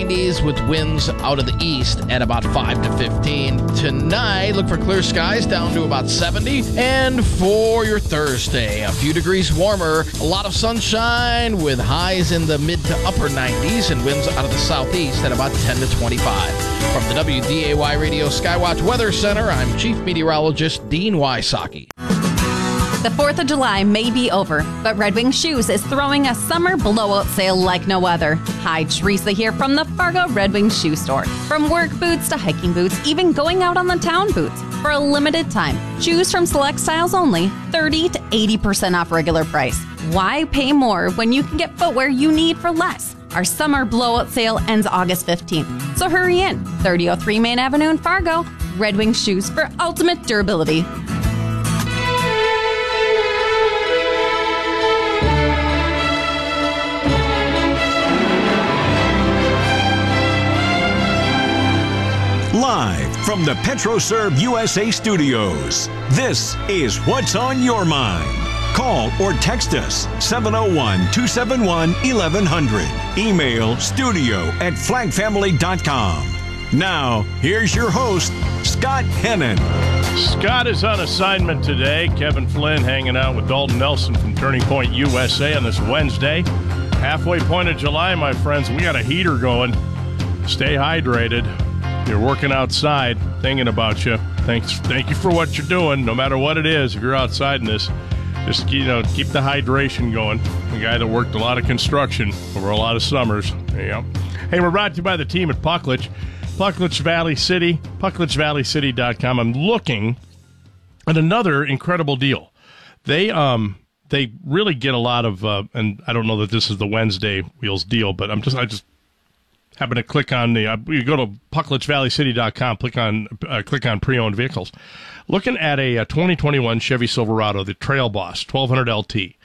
90s with winds out of the east at about 5 to 15. Tonight, look for clear skies down to about 70. And for your Thursday, a few degrees warmer, a lot of sunshine with highs in the mid to upper 90s and winds out of the southeast at about 10 to 25. From the WDAY Radio Skywatch Weather Center, I'm Chief Meteorologist Dean Wysocki. The 4th of July may be over, but Red Wing Shoes is throwing a summer blowout sale like no other. Hi, Teresa here from the Fargo Red Wing Shoe Store. From work boots to hiking boots, even going out on the town boots. For a limited time, choose from select styles only, 30 to 80% off regular price. Why pay more when you can get footwear you need for less? Our summer blowout sale ends August 15th, so hurry in. 3003 Main Avenue in Fargo. Red Wing Shoes for ultimate durability. Live from the PetroServe USA studios, this is What's on Your Mind. Call or text us 701-271-1100. Email studio@flagfamily.com. Now, here's your host, Scott Hennon. Scott is on assignment today. Kevin Flynn hanging out with Dalton Nelson from Turning Point USA on this Wednesday. Halfway point of July, my friends. We got a heater going. Stay hydrated. You're working outside, thinking about you. Thank you for what you're doing, no matter what it is. If you're outside in this, just keep the hydration going. The guy that worked a lot of construction over a lot of summers. There you go. Hey, we're brought to you by the team at Puckledge Valley City, puckledgevalleycity.com. I'm looking at another incredible deal. They really get a lot of, and I don't know that this is the Wednesday Wheels deal, but I just happen to click on you go to puckledgevalleycity.com, click on pre-owned vehicles. Looking at a 2021 Chevy Silverado, the Trail Boss 1200 LT.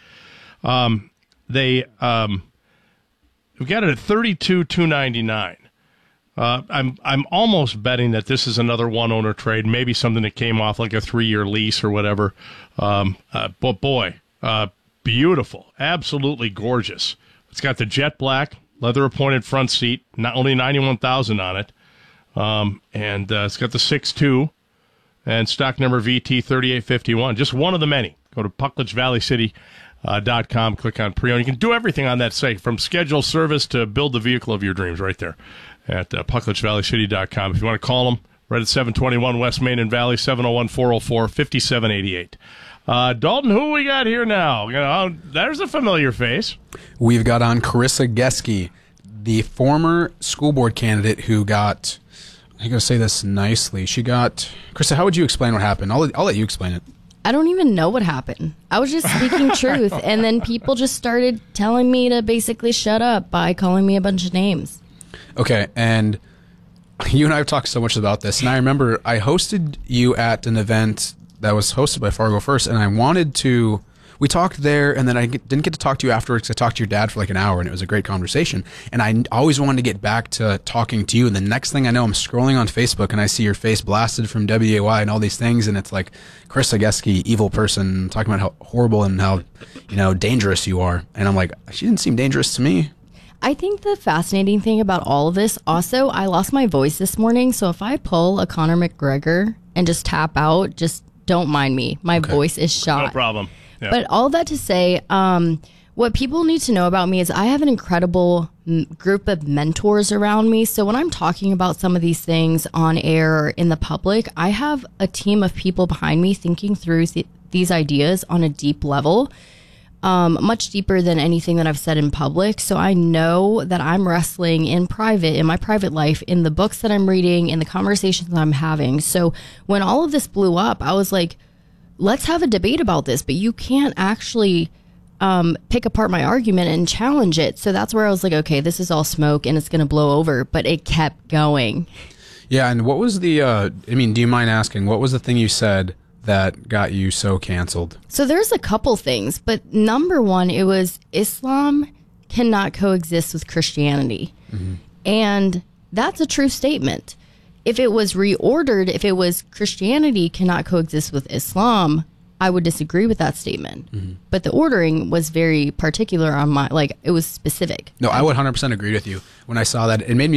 We've got it at $32,299. I'm almost betting that this is another one-owner trade, maybe something that came off like a 3-year lease or whatever. But boy, beautiful, absolutely gorgeous. It's got the jet black, leather-appointed front seat, not only $91,000 on it, and it's got the 6.2 and stock number VT3851. Just one of the many. Go to puckledgevalleycity.com, click on pre-owned. You can do everything on that site, from schedule service to build the vehicle of your dreams, right there at puckledgevalleycity.com. If you want to call them, right at 721 West Main and Valley, 701-404-5788. Dalton, who we got here now? There's a familiar face. We've got on Carissa Geske, the former school board candidate who got, I'm going to say this nicely, Carissa, how would you explain what happened? I'll let you explain it. I don't even know what happened. I was just speaking truth, and then people just started telling me to basically shut up by calling me a bunch of names. Okay, and you and I have talked so much about this, and I remember I hosted you at an event that was hosted by Fargo First, and we talked there, and then I didn't get to talk to you afterwards. I talked to your dad for like an hour, and it was a great conversation, and I always wanted to get back to talking to you, and the next thing I know, I'm scrolling on Facebook, and I see your face blasted from WAY and all these things, and it's like, Carissa Geske, evil person, talking about how horrible and how, dangerous you are, and I'm like, she didn't seem dangerous to me. I think the fascinating thing about all of this, also, I lost my voice this morning, so if I pull a Conor McGregor and just tap out, just don't mind me. My voice is shot. No problem. Yeah. But all that to say, what people need to know about me is I have an incredible group of mentors around me. So when I'm talking about some of these things on air or in the public, I have a team of people behind me thinking through these ideas on a deep level, much deeper than anything that I've said in public. So I know that I'm wrestling in private, in my private life, in the books that I'm reading, in the conversations that I'm having. So when all of this blew up, I was like, let's have a debate about this, but you can't actually pick apart my argument and challenge it. So that's where I was like, okay, this is all smoke and it's going to blow over, but it kept going. Yeah, and what was the, do you mind asking, what was the thing you said that got you so canceled? So there's a couple things, but number one, it was Islam cannot coexist with Christianity. Mm-hmm. And that's a true statement. If it was reordered, if it was Christianity cannot coexist with Islam, I would disagree with that statement. Mm-hmm. But the ordering was very particular on it was specific. No, I would 100% agree with you. When I saw that, it made me